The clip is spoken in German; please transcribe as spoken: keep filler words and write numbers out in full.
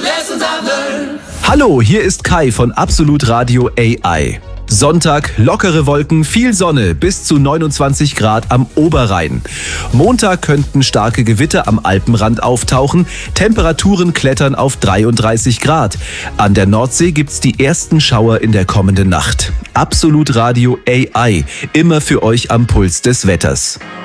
Hallo, hier ist Kai von Absolut Radio A I. Sonntag, lockere Wolken, viel Sonne, bis zu neunundzwanzig Grad am Oberrhein. Montag könnten starke Gewitter am Alpenrand auftauchen, Temperaturen klettern auf dreiunddreißig Grad. An der Nordsee gibt's die ersten Schauer in der kommenden Nacht. Absolut Radio A I, immer für euch am Puls des Wetters.